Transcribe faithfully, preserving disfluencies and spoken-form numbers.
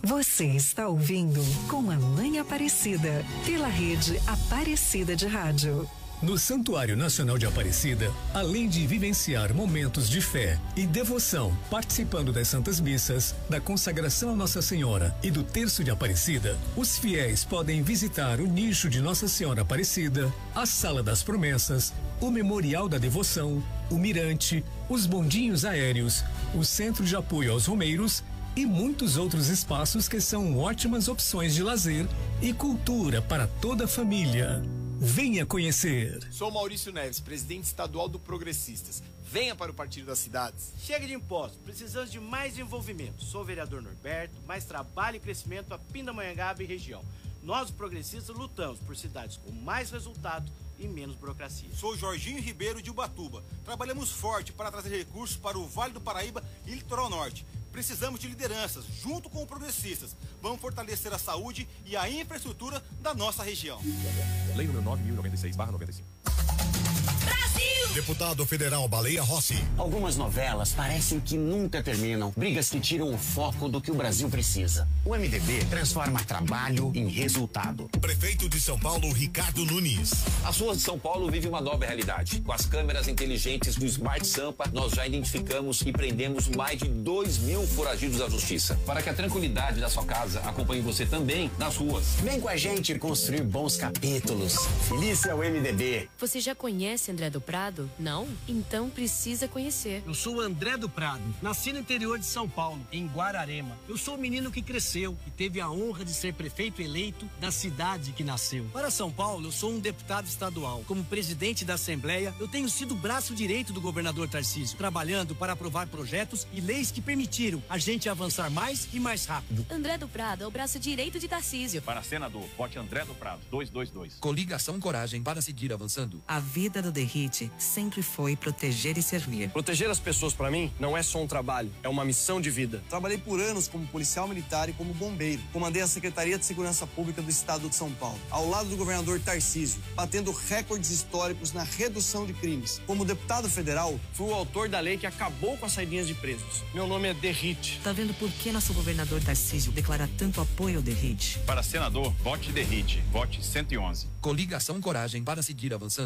Você está ouvindo Com a Mãe Aparecida, pela rede Aparecida de Rádio. No Santuário Nacional de Aparecida, além de vivenciar momentos de fé e devoção, participando das Santas Missas, da consagração a Nossa Senhora e do Terço de Aparecida, os fiéis podem visitar o nicho de Nossa Senhora Aparecida, a Sala das Promessas, o Memorial da Devoção, o Mirante, os bondinhos aéreos, o Centro de Apoio aos Romeiros e muitos outros espaços que são ótimas opções de lazer e cultura para toda a família. Venha conhecer. Sou Maurício Neves, presidente estadual do Progressistas. Venha para o Partido das Cidades. Chega de impostos, precisamos de mais envolvimento. Sou o vereador Norberto, mais trabalho e crescimento a Pindamonhangaba e região. Nós, os progressistas, lutamos por cidades com mais resultado e menos burocracia. Sou Jorginho Ribeiro de Ubatuba. Trabalhamos forte para trazer recursos para o Vale do Paraíba e Litoral Norte. Precisamos de lideranças, junto com progressistas. Vamos fortalecer a saúde e a infraestrutura da nossa região. Lei número nove mil e noventa e seis barra noventa e cinco. Brasil! Deputado Federal Baleia Rossi. Algumas novelas parecem que nunca terminam. Brigas que tiram o foco do que o Brasil precisa. O M D B transforma trabalho em resultado. Prefeito de São Paulo, Ricardo Nunes. As ruas de São Paulo vivem uma nova realidade. Com as câmeras inteligentes do Smart Sampa, nós já identificamos e prendemos mais de dois mil foragidos da justiça. Para que a tranquilidade da sua casa acompanhe você também nas ruas. Vem com a gente construir bons capítulos. Feliz é o M D B. Você já conhece André do Prado? Não? Então precisa conhecer. Eu sou o André do Prado, nasci no interior de São Paulo, em Guararema. Eu sou o menino que cresceu e teve a honra de ser prefeito eleito da cidade que nasceu. Para São Paulo, eu sou um deputado estadual. Como presidente da Assembleia, eu tenho sido o braço direito do governador Tarcísio, trabalhando para aprovar projetos e leis que permitiram a gente avançar mais e mais rápido. André do Prado é o braço direito de Tarcísio. Para senador, vote André do Prado, dois dois dois. Coligação Coragem para seguir avançando. A vida do Derrite sempre foi proteger e servir. Proteger as pessoas para mim não é só um trabalho, é uma missão de vida. Trabalhei por anos como policial militar e como bombeiro. Comandei a Secretaria de Segurança Pública do Estado de São Paulo, ao lado do governador Tarcísio, batendo recordes históricos na redução de crimes. Como deputado federal, fui o autor da lei que acabou com as saidinhas de presos. Meu nome é Derrite. Tá vendo por que nosso governador Tarcísio declara tanto apoio ao Derrite? Para senador, vote Derrite, vote cento e onze. Coligação Coragem para seguir avançando.